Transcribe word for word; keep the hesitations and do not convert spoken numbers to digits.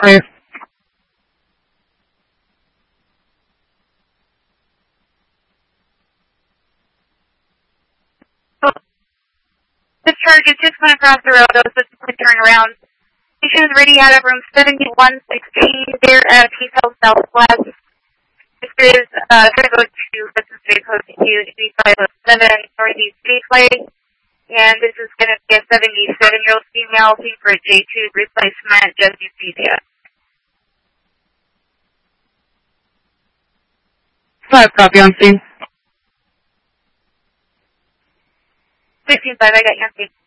Hi. Discharge is just going across the road, so it's a quick turnaround. Station is ready out of room seventy-one sixteen there at T-Cell Southwest. This is uh, going to go to Hudson Street Post to eight five oh seven Northeast Gateway. And this is going to be a seventy-seven-year-old female looking for a J two replacement, just anesthesia. Five, copy on scene. sixteen five, I got you on scene.